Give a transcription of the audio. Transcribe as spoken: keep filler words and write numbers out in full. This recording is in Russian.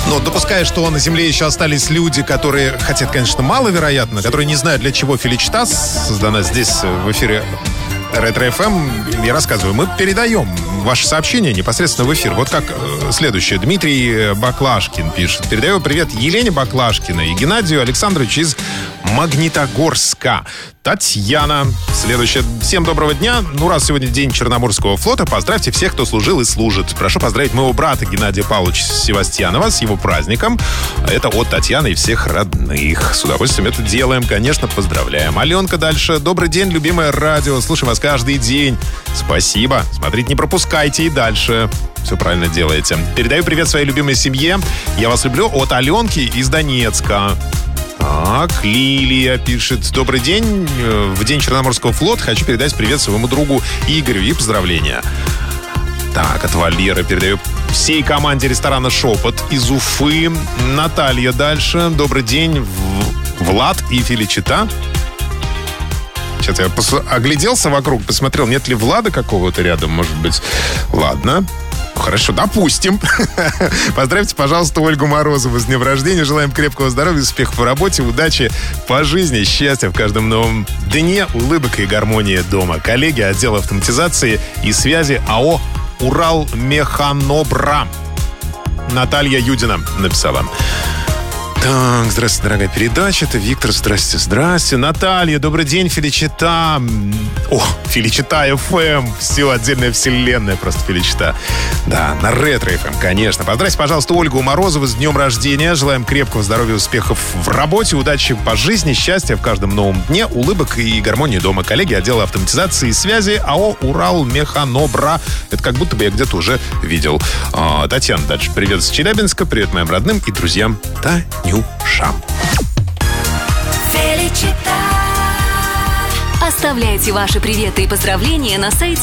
Но допуская, что на Земле еще остались люди, которые, хотя это, конечно, маловероятно, которые не знают, для чего Феличита создана здесь, в эфире Ретро-эф эм, я рассказываю, мы передаем ваши сообщения непосредственно в эфир. Вот как э, следующее. Дмитрий Баклашкин пишет. Передаю привет Елене Баклашкиной и Геннадию Александровичу из Магнитогорска. Татьяна. Следующее. Всем доброго дня. Ну, раз сегодня день Черноморского флота, поздравьте всех, кто служил и служит. Прошу поздравить моего брата Геннадия Павловича Севастьянова с его праздником. Это от Татьяны и всех родных. С удовольствием это делаем. Конечно, поздравляем. Аленка дальше. Добрый день, любимое радио. Слушаем вас каждый день. Спасибо. Смотрите, не пропускайте и дальше. Все правильно делаете. Передаю привет своей любимой семье. Я вас люблю от Аленки из Донецка. Так, Лилия пишет. Добрый день. В день Черноморского флота хочу передать привет своему другу Игорю и поздравления. Так, от Валеры передаю всей команде ресторана «Шепот» из Уфы. Наталья дальше. Добрый день. Влад и Феличита. Сейчас я пос... огляделся вокруг, посмотрел, нет ли Влада какого-то рядом, может быть. Ладно. Хорошо, допустим. Поздравьте, пожалуйста, Ольгу Морозову с днем рождения. Желаем крепкого здоровья, успехов в работе, удачи по жизни, счастья в каждом новом дне, улыбок и гармонии дома. Коллеги отдела автоматизации и связи АО «Уралмеханобра». Наталья Юдина написала. Так, здравствуйте, дорогая передача. Это Виктор. Здрасте, здрасте. Наталья, добрый день, Феличита. О, Феличита эф эм. Все, отдельная вселенная просто Феличита. Да, на Ретро-эф эм, конечно. Поздравьте, пожалуйста, Ольгу Морозову с днем рождения. Желаем крепкого здоровья, успехов в работе, удачи по жизни, счастья в каждом новом дне, улыбок и гармонии дома. Коллеги отдела автоматизации и связи АО «Уралмеханобра». Это как будто бы я где-то уже видел. А, Татьяна дальше. Привет с Челябинска. Привет моим родным и друзьям. Танюша. Оставляйте ваши приветы и поздравления на сайте